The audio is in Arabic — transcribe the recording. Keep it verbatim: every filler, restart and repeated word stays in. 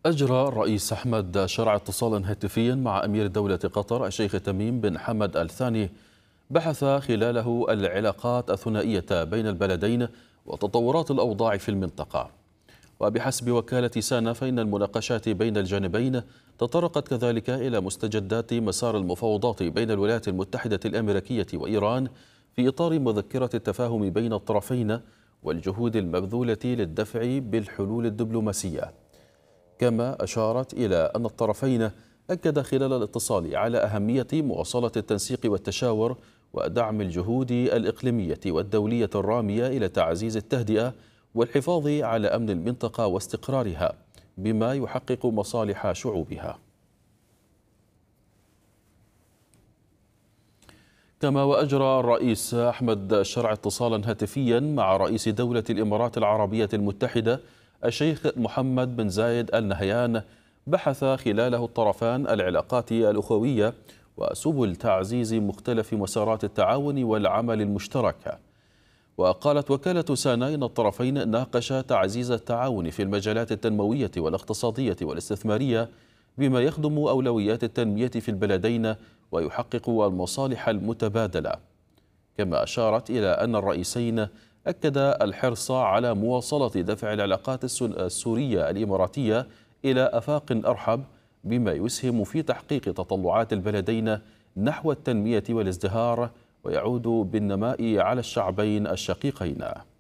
أجرى الرئيس أحمد شرع اتصالا هاتفيا مع أمير دولة قطر الشيخ تميم بن حمد آل ثاني، بحث خلاله العلاقات الثنائية بين البلدين وتطورات الأوضاع في المنطقة. وبحسب وكالة سانا فإن المناقشات بين الجانبين تطرقت كذلك إلى مستجدات مسار المفاوضات بين الولايات المتحدة الأمريكية وإيران في إطار مذكرة التفاهم بين الطرفين والجهود المبذولة للدفع بالحلول الدبلوماسية. كما أشارت إلى أن الطرفين أكد خلال الاتصال على أهمية مواصلة التنسيق والتشاور ودعم الجهود الإقليمية والدولية الرامية إلى تعزيز التهدئة والحفاظ على أمن المنطقة واستقرارها بما يحقق مصالح شعوبها. كما وأجرى الرئيس أحمد شرع اتصالا هاتفيا مع رئيس دولة الإمارات العربية المتحدة الشيخ محمد بن زايد آل نهيان، بحث خلاله الطرفان العلاقات الأخوية وسبل تعزيز مختلف مسارات التعاون والعمل المشترك. وقالت وكالة سانا إن الطرفين ناقشا تعزيز التعاون في المجالات التنموية والاقتصادية والاستثمارية بما يخدم أولويات التنمية في البلدين ويحقق المصالح المتبادلة. كما أشارت إلى أن الرئيسين أكدا الحرص على مواصلة دفع العلاقات السورية الإماراتية إلى آفاق أرحب بما يسهم في تحقيق تطلعات البلدين نحو التنمية والازدهار ويعود بالنماء على الشعبين الشقيقين.